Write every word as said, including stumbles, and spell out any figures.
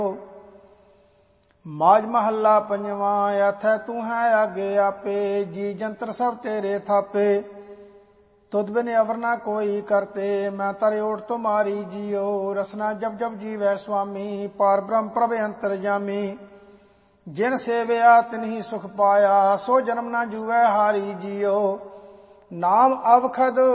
ਮਾਝ ਮਹੱਲਾ ਪੰਜਵਾਂ। ਆਥੈ ਤੂੰ ਹੈ ਆਗੇ ਆਪੇ, ਜੀ ਜੰਤਰ ਸਭ ਤੇਰੇ ਥਾਪੇ। ਤੁਧ ਬਿਨ ਅਵਰ ਨਾ ਕੋਈ ਕਰਤੇ, ਮੈਂ ਤਰ ਓਟ ਤੁਮਾਰੀ ਜੀਓ। ਰਸਨਾ ਜਬ ਜਬ ਜੀਵੈ ਸੁਆਮੀ, ਪਾਰ ਬ੍ਰਹਮ ਪ੍ਰਭ ਅੰਤਰਜਾਮੀ। ਜਿਨ ਸੇਵਿਆ ਤਿਨਹੀ ਸੁਖ ਪਾਇਆ, ਸੋ ਜਨਮ ਨਾ ਜੂਵੈ ਹਾਰੀ ਜੀਓ। ਨਾਮ ਅਵਖਦ